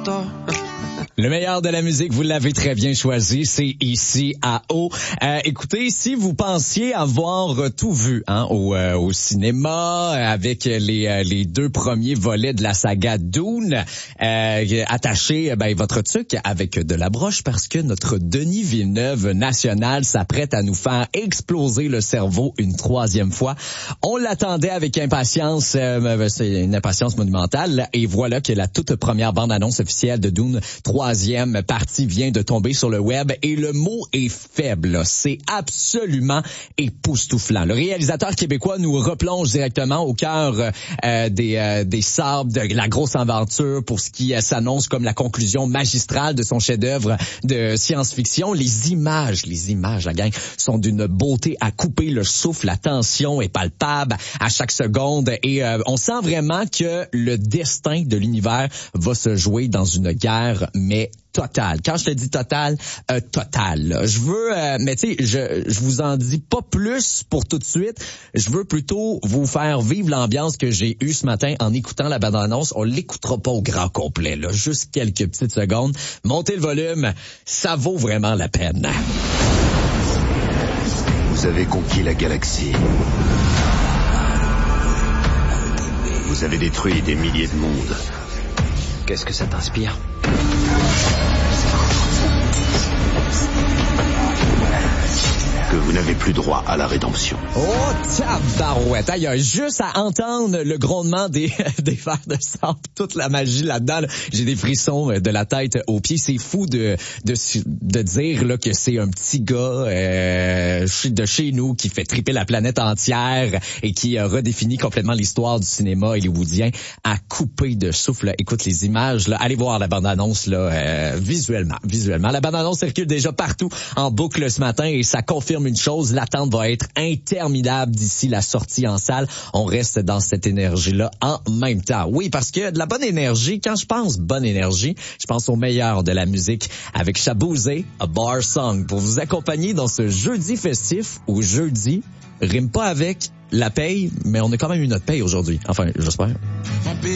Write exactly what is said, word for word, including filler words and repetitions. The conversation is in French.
tard. Le meilleur de la musique, vous l'avez très bien choisi, c'est ici à O. Euh, écoutez, si vous pensiez avoir tout vu hein, au, euh, au cinéma avec les, euh, les deux premiers volets de la saga Dune, euh, attachez ben, votre truc avec de la broche parce que notre Denis Villeneuve national s'apprête à nous faire exploser le cerveau une troisième fois. On l'attendait avec impatience, euh, c'est une impatience monumentale, et voilà que la toute première bande-annonce officielle de Dune troisième partie vient de tomber sur le web et le mot est faible. C'est absolument époustouflant. Le réalisateur québécois nous replonge directement au cœur euh, des, euh, des sables de la grosse aventure pour ce qui euh, s'annonce comme la conclusion magistrale de son chef-d'œuvre de science-fiction. Les images, les images, la gang, sont d'une beauté à couper le souffle. La tension est palpable à chaque seconde et euh, on sent vraiment que le destin de l'univers va se jouer dans une guerre, mais total. Quand je te dis total, euh, total. Là. Je veux, euh, mais tu sais, je, je vous en dis pas plus pour tout de suite. Je veux plutôt vous faire vivre l'ambiance que j'ai eue ce matin en écoutant la bande-annonce. On l'écoutera pas au grand complet, là, juste quelques petites secondes. Montez le volume, ça vaut vraiment la peine. Vous avez conquis la galaxie. Vous avez détruit des milliers de mondes. Qu'est-ce que ça t'inspire? Que vous n'avez plus droit à la rédemption. Oh, tabarouette! Il y a juste à entendre le grondement des, des vers de sable, toute la magie là-dedans. Là. J'ai des frissons de la tête aux pieds. C'est fou de de, de dire là que c'est un petit gars euh, de chez nous qui fait triper la planète entière et qui a redéfini complètement l'histoire du cinéma hollywoodien à couper de souffle. Là. Écoute les images, là. Allez voir la bande-annonce là, euh, visuellement. Visuellement, la bande-annonce circule déjà partout en boucle ce matin et ça confirme une chose, l'attente va être interminable d'ici la sortie en salle. On reste dans cette énergie-là en même temps. Oui, parce que de la bonne énergie, quand je pense bonne énergie, je pense au meilleur de la musique avec Shaboozey, A Bar Song, pour vous accompagner dans ce jeudi festif où jeudi rime pas avec la paye, mais on a quand même eu notre paye aujourd'hui. Enfin, j'espère.